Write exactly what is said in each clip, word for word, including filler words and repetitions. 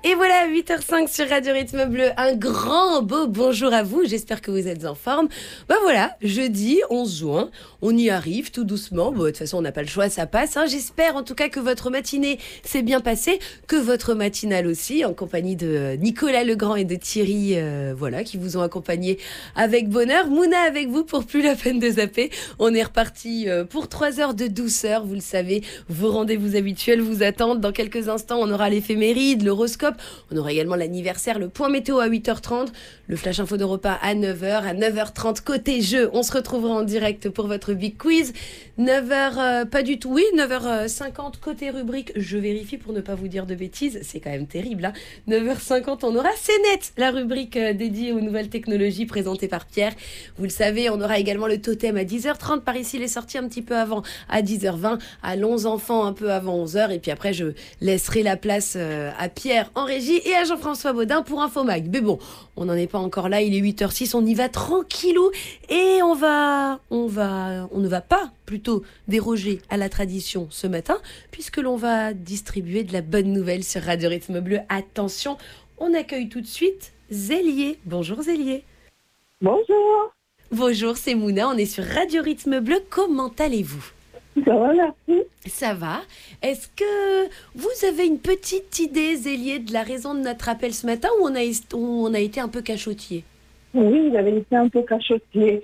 Et voilà, huit heures cinq sur Radio Rythme Bleu. Un grand beau bonjour à vous. J'espère que vous êtes en forme. Ben voilà, jeudi onze juin. On y arrive tout doucement. Bon, de toute façon, on n'a pas le choix, ça passe. Hein. J'espère en tout cas que votre matinée s'est bien passée, que votre matinale aussi, en compagnie de Nicolas Legrand et de Thierry, euh, voilà, qui vous ont accompagné avec bonheur. Mouna avec vous pour plus la peine de zapper. On est reparti euh, pour trois heures de douceur. Vous le savez, vos rendez-vous habituels vous attendent. Dans quelques instants, on aura l'éphéméride, l'horoscope. On aura également l'anniversaire, le point météo à huit heures trente, le flash info de repas à neuf heures. À neuf heures trente, côté jeu, on se retrouvera en direct pour votre big quiz. neuf heures, euh, pas du tout, oui, neuf heures cinquante, côté rubrique, je vérifie pour ne pas vous dire de bêtises, c'est quand même terrible. Hein. neuf heures cinquante, on aura C'est net, la rubrique euh, dédiée aux nouvelles technologies présentée par Pierre. Vous le savez, on aura également le totem à dix heures trente. Par ici, il est sorti un petit peu avant, à dix heures vingt. Allons enfants un peu avant onze heures. Et puis après, je laisserai la place euh, à Pierre en régie et à Jean-François Baudin pour Infomag. Mais bon, on n'en est pas encore là, il est huit heures six, on y va tranquillou et on va, on va, on ne va pas plutôt déroger à la tradition ce matin puisque l'on va distribuer de la bonne nouvelle sur Radio Rythme Bleu. Attention, on accueille tout de suite Zélié. Bonjour Zélié. Bonjour. Bonjour, c'est Mouna, on est sur Radio Rythme Bleu. Comment allez-vous ? Ça va, merci. Ça va. Est-ce que vous avez une petite idée, Zélié, de la raison de notre appel ce matin ou on a, où on a été un peu cachotier ? Oui, j'avais été un peu cachotier.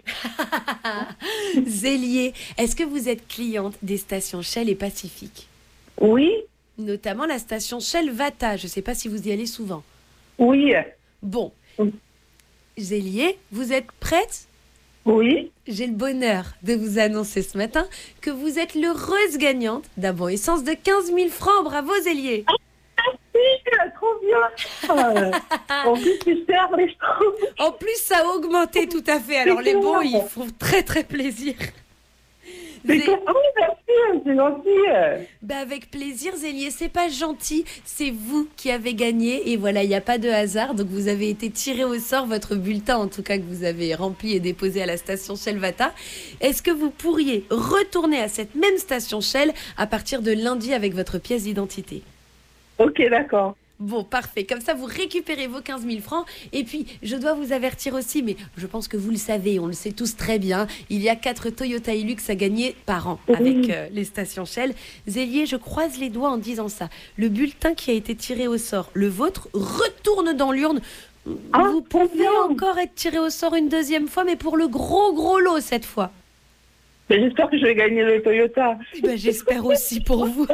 Zélié, est-ce que vous êtes cliente des stations Shell et Pacifique ? Oui. Notamment la station Shell Vata. Je ne sais pas si vous y allez souvent. Oui. Bon. Oui. Zélié, vous êtes prête ? Oui. J'ai le bonheur de vous annoncer ce matin que vous êtes l'heureuse gagnante d'un bon essence de quinze mille francs. Bravo Zélié. Ah, merci, trop bien. En plus, c'est cher les choses. En plus, ça a augmenté tout à fait. Alors les bons, ils font très très plaisir. Mais Zé... oh, merci, c'est gentil. Bah avec plaisir Zélié, c'est pas gentil, c'est vous qui avez gagné et voilà, il n'y a pas de hasard, donc vous avez été tiré au sort, votre bulletin en tout cas que vous avez rempli et déposé à la station Shell Vata. Est-ce que vous pourriez retourner à cette même station Shell à partir de lundi avec votre pièce d'identité ? Ok, d'accord. Bon, parfait. Comme ça, vous récupérez vos quinze mille francs. Et puis, je dois vous avertir aussi, mais je pense que vous le savez, on le sait tous très bien, il y a quatre Toyota Hilux à gagner par an oui. avec euh, les stations Shell. Zélié, je croise les doigts en disant ça. Le bulletin qui a été tiré au sort, le vôtre, retourne dans l'urne. Ah, vous pouvez bien. encore être tiré au sort une deuxième fois, mais pour le gros, gros lot cette fois. Mais j'espère que je vais gagner le Toyota. Ben, j'espère aussi pour vous.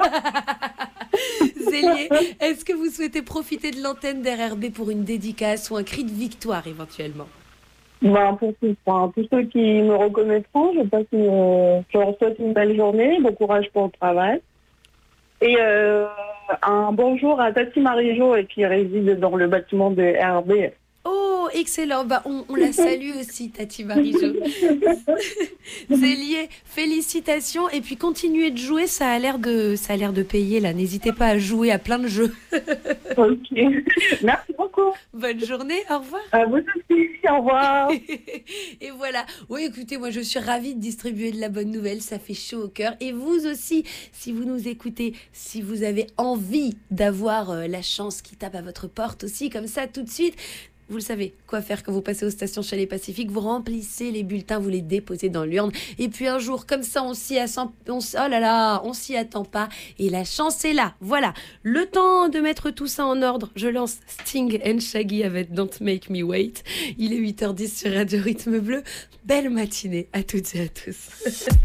Zélié, est-ce que vous souhaitez profiter de l'antenne d'R R B pour une dédicace ou un cri de victoire éventuellement ? Ben, pour tous, enfin, tous ceux qui me reconnaîtront, je, passe une, euh, je leur souhaite une belle journée, bon courage pour le travail. Et euh, un bonjour à Tati Marijo qui réside dans le bâtiment de R R B. Oh, excellent. Bah, on, on la salue aussi, Tati Marijo. Zélié, félicitations. Et puis, continuez de jouer. Ça a l'air de, ça a l'air de payer, là. N'hésitez pas à jouer à plein de jeux. Ok. Merci beaucoup. Bonne journée. Au revoir. À vous aussi. Au revoir. Et voilà. Oui, écoutez, moi, je suis ravie de distribuer de la bonne nouvelle. Ça fait chaud au cœur. Et vous aussi, si vous nous écoutez, si vous avez envie d'avoir euh, la chance qui tape à votre porte aussi, comme ça, tout de suite, vous le savez, quoi faire quand vous passez aux stations Shell et Pacifique, vous remplissez les bulletins, vous les déposez dans l'urne. Et puis un jour, comme ça, on s'y attend, on, oh là là, on s'y attend pas. Et la chance est là. Voilà. Le temps de mettre tout ça en ordre. Je lance Sting and Shaggy avec Don't Make Me Wait. Il est huit heures dix sur Radio Rythme Bleu. Belle matinée à toutes et à tous.